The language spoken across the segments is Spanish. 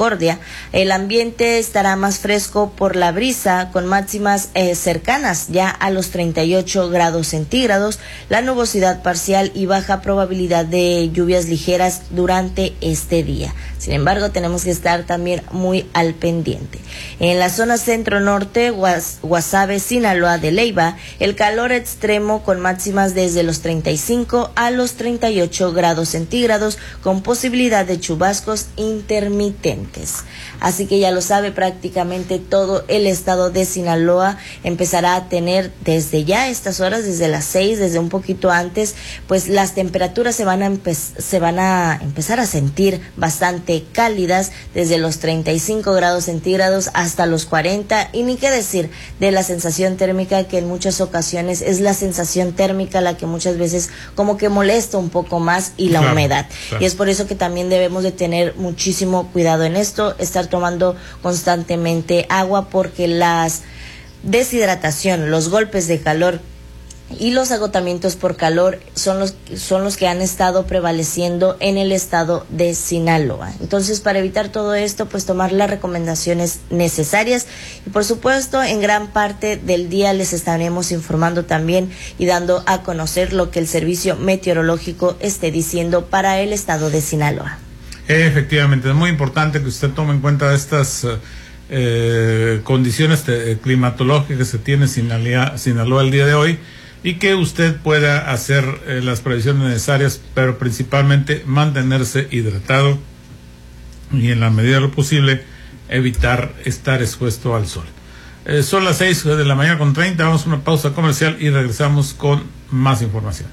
Concordia. El ambiente estará más fresco por la brisa, con máximas cercanas ya a los 38 grados centígrados, la nubosidad parcial y baja probabilidad de lluvias ligeras durante este día. Sin embargo, tenemos que estar también muy al pendiente. En la zona centro-norte, Guasave, Sinaloa de Leyva, el calor extremo con máximas desde los 35 a los 38 grados centígrados, con posibilidad de chubascos intermitentes. Así que ya lo sabe, prácticamente todo el estado de Sinaloa empezará a tener desde ya estas horas, desde las 6, desde un poquito antes, pues las temperaturas se van a empezar a sentir bastante cálidas, desde los 35 grados centígrados hasta los 40, y ni qué decir de la sensación térmica, que en muchas ocasiones es la sensación térmica la que muchas veces como que molesta un poco más, y la humedad. Claro. Y es por eso que también debemos de tener muchísimo cuidado en esto, estar tomando constantemente agua, porque las deshidratación, los golpes de calor y los agotamientos por calor son los que han estado prevaleciendo en el estado de Sinaloa. Entonces, para evitar todo esto, pues tomar las recomendaciones necesarias, y por supuesto en gran parte del día les estaremos informando también y dando a conocer lo que el servicio meteorológico esté diciendo para el estado de Sinaloa. Efectivamente, es muy importante que usted tome en cuenta estas condiciones climatológicas que tiene Sinaloa el día de hoy, y que usted pueda hacer las previsiones necesarias, pero principalmente mantenerse hidratado y, en la medida de lo posible, evitar estar expuesto al sol. Son las 6:30 a.m, vamos a una pausa comercial y regresamos con más información.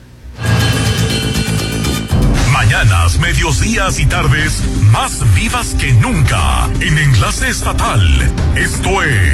Mañanas, medios, días y tardes más vivas que nunca en Enlace Estatal. Esto es